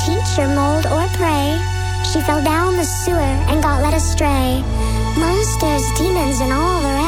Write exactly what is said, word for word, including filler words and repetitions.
teach or mold or pray. She fell down the sewer and got led astray. Monsters, demons, and all the rest.